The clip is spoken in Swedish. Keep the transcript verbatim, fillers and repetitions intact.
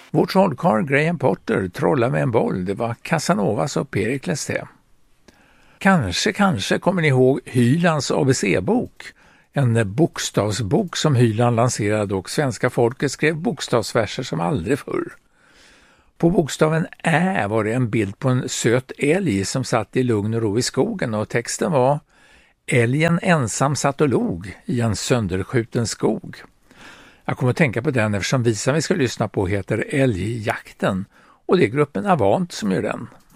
Vår trollkarl Graham Potter trollar med en boll, det var Casanovas och Perikles det. Kanske, kanske kommer ni ihåg Hylands A B C-bok, en bokstavsbok som Hyland lanserade och svenska folket skrev bokstavsverser som aldrig förr. På bokstaven Ä var det en bild på en söt älg som satt i lugn och ro i skogen och texten var: älgen ensam satt och log i en sönderskjuten skog. Jag kommer att tänka på den eftersom visan vi ska lyssna på heter Älgjakten och det är gruppen Avant som gör den.